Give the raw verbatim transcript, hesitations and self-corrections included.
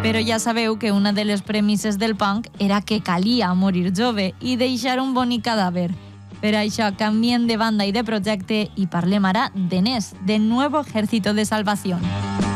Però ja sabeu que una de les premisses del punk era que calia morir jove i deixar un bonic cadàver. Per això canviem de banda i de projecte i parlem ara de N E S, de Nuevo Ejército de Salvación.